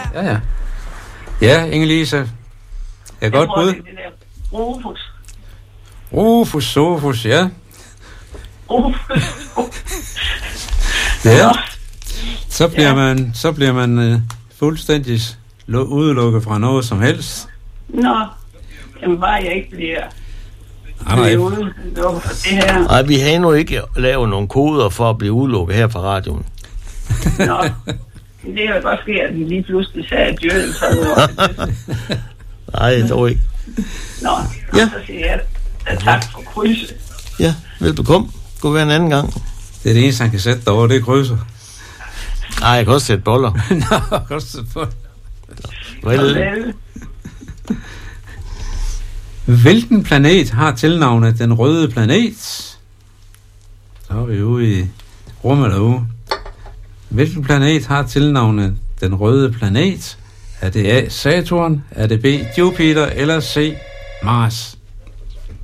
Ja. Ja, Inge-Lise. Jeg godt bud. Det der Rufus. Rufus Sofus, ja. Rufus. Ja. Så bliver man fuldstændig udelukket fra noget som helst. Nå, jamen bare jeg ikke bliver udelukket for det her. Nej, vi har endnu ikke lavet nogle koder for at blive udelukket her fra radioen. Nå, det kan jo godt ske, at vi lige pludselig sagde djøden sådan noget. Nej, dog ikke. Nå, ja. Så siger jeg tak for krydset. Ja, velbekomme. Gå være en anden gang. Det er det eneste, han kan sætte derovre, det er krydser. Nej, jeg kan også sætte boller. Nå, jeg kan også sætte boller. Vel. Hvilken planet har tilnavnet den røde planet? Så er vi ude i rummet derude. Hvilken planet har tilnavnet den røde planet? Er det A. Saturn? Er det B. Jupiter? Eller C. Mars?